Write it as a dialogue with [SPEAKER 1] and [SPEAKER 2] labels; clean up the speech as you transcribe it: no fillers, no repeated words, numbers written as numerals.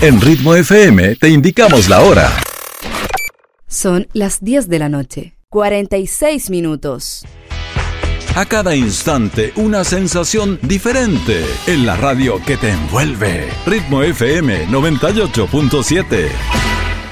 [SPEAKER 1] En Ritmo FM te indicamos la hora.
[SPEAKER 2] Son las 10 de la noche, 46 minutos.
[SPEAKER 1] A cada instante una sensación diferente en la radio que te envuelve. Ritmo FM 98.7.